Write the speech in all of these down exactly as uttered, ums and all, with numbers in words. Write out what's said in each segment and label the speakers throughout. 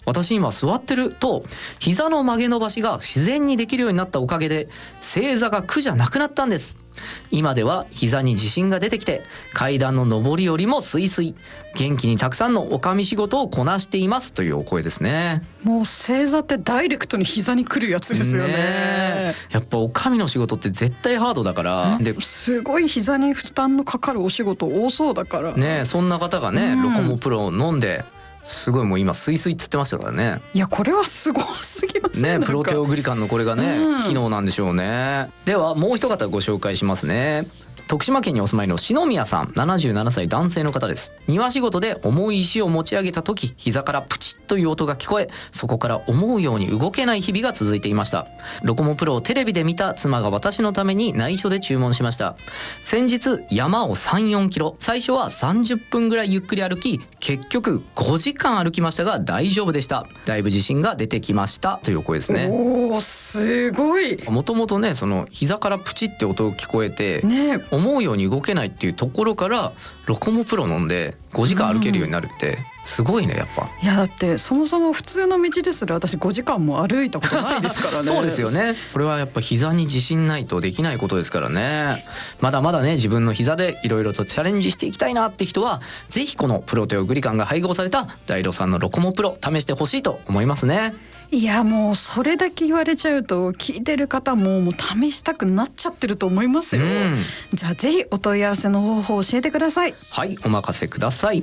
Speaker 1: 私今座ってると膝の曲げ伸ばしが自然にできるようになったおかげで正座が苦じゃなくなったんです。今では膝に自信が出てきて階段の上り下りもスイスイ、元気にたくさんのおかみ仕事をこなしていますというお声ですね。
Speaker 2: もう正座ってダイレクトに膝に来るやつですよ ね, ね
Speaker 1: やっぱおかみの仕事って絶対ハードだから
Speaker 2: ですごい膝に負担のかかるお仕事多そうだから
Speaker 1: ね。そんな方がね、うん、ロコモプロを飲んですごいもう今スイスイっつってましたからね。
Speaker 2: いやこれはすごすぎますね。
Speaker 1: ねプロテオグリカンのこれがね、うん、機能なんでしょうね。ではもう一方ご紹介しますね。徳島県にお住まいの篠宮さん、ななじゅうななさい男性の方です。庭仕事で重い石を持ち上げた時、膝からプチッという音が聞こえ、そこから思うように動けない日々が続いていました。ロコモプロをテレビで見た妻が私のために内緒で注文しました。先日山を さん、よんキロ、最初はさんじゅっぷんぐらいゆっくり歩き、結局ごじかん歩きましたが大丈夫でした。だいぶ自信が出てきましたという声ですね。
Speaker 2: おーすごい。
Speaker 1: もともとねその膝からプチって音が聞こえて、ね、思うように動けないっていうところからロコモプロ飲んでごじかん歩けるようになるってすごいね。やっぱ
Speaker 2: いやだってそもそも普通の道ですら私ごじかんも歩いたことないですからね
Speaker 1: そうですよね。これはやっぱ膝に自信ないとできないことですからね。まだまだね自分の膝でいろいろとチャレンジしていきたいなって人はぜひこのプロテオグリカンが配合されたダイロさんのロコモプロ試してほしいと思いますね。
Speaker 2: いやもうそれだけ言われちゃうと聞いてる方ももう試したくなっちゃってると思いますよ。じゃあぜひお問い合わせの方法を教えてください。
Speaker 1: はいお任せください。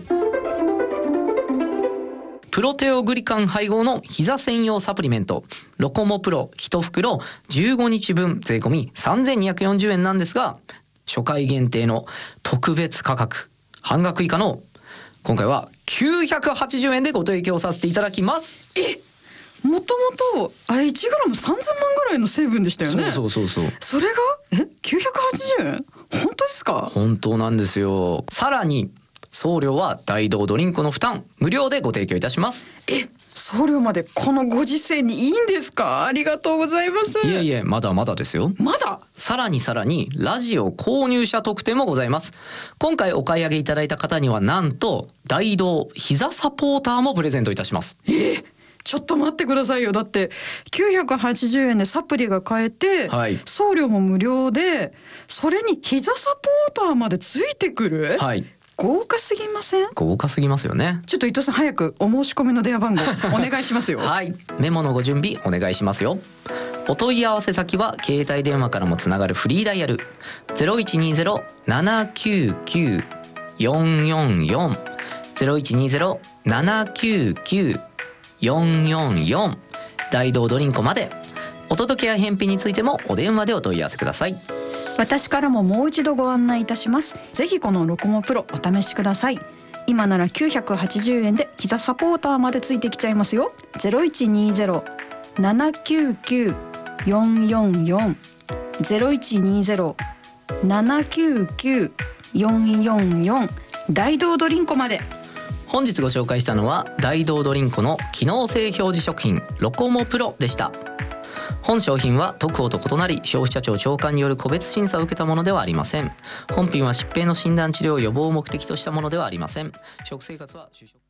Speaker 1: プロテオグリカン配合の膝専用サプリメントロコモプロいち袋じゅうごにちぶん税込みさんぜんにひゃくよんじゅうえんなんですが、初回限定の特別価格半額以下の今回はきゅうひゃくはちじゅうえんでご提供させていただきます。
Speaker 2: えもともとあいちグラムさんぜんまんぐらいの成分でしたよね。
Speaker 1: そうそうそうそう。
Speaker 2: それがえきゅうひゃくはちじゅうえん本当ですか？
Speaker 1: 本当なんですよ。さらに送料は大道ドリンクの負担無料でご提供いたします。
Speaker 2: え送料までこのご時世にいいんですか？ありがとうございます。
Speaker 1: いえいえまだまだですよ。
Speaker 2: まだ
Speaker 1: さらにさらにラジオ購入者特典もございます。今回お買い上げいただいた方にはなんと大道膝サポーターもプレゼントいたします。
Speaker 2: えちょっと待ってくださいよ。だってきゅうひゃくはちじゅうえんでサプリが買えて、はい、送料も無料でそれに膝サポーターまでついてくる、はい、豪華すぎません？
Speaker 1: 豪華すぎますよね。
Speaker 2: ちょっと伊藤さん早くお申し込みの電話番号お願いしますよ
Speaker 1: はいメモのご準備お願いしますよ。お問い合わせ先は携帯電話からもつながるフリーダイヤル ゼロいちにゼロ ななきゅうきゅう よんよんよん ゼロいちにゼロ ななきゅうきゅう よんよんよん 大道ドリンコまで。お届けや返品についてもお電話でお問い合わせください。
Speaker 2: 私からももう一度ご案内いたします。ぜひこのロコモプロお試しください。今ならきゅうひゃくはちじゅうえんで膝サポーターまでついてきちゃいますよ。 ゼロいちにゼロ ななきゅうきゅう よんよんよん ゼロいちにゼロ ななきゅうきゅう よんよんよん 大道ドリンコまで。
Speaker 1: 本日ご紹介したのは大道ドリンコの機能性表示食品ロコモプロでした。本商品は特報と異なり消費者庁長官による個別審査を受けたものではありません。本品は疾病の診断治療予防を目的としたものではありません。食生活は就職。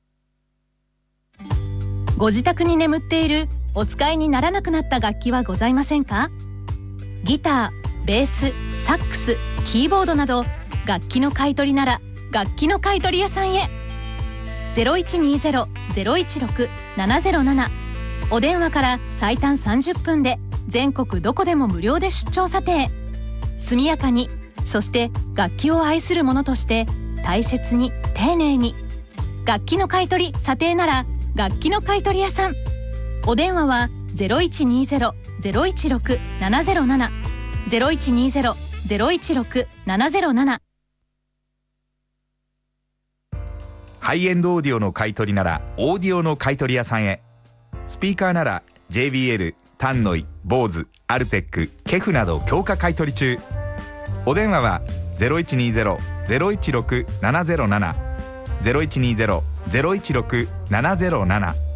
Speaker 3: ご自宅に眠っているお使いにならなくなった楽器はございませんか？ギター、ベース、サックス、キーボードなど楽器の買い取りなら楽器の買取屋さんへ。ゼロいちにゼロ ゼロいちろく ななゼロなな お電話から最短さんじゅっぷんで全国どこでも無料で出張査定。速やかに、そして楽器を愛する者として大切に丁寧に。楽器の買い取り査定なら楽器の買取屋さん。お電話は ゼロいちにゼロ ゼロいちろく ななゼロなな ゼロいちにゼロ ゼロいちろく ななゼロなな。
Speaker 4: ハイエンドオーディオの買い取りならオーディオの買い取り屋さんへ。スピーカーなら ジェイビーエル、タンノイ、ボーズ、アルテック、ケフなど強化買い取り中。お電話は ゼロいちにゼロ ゼロいちろく ななゼロなな ゼロいちにゼロ ゼロいちろく ななゼロなな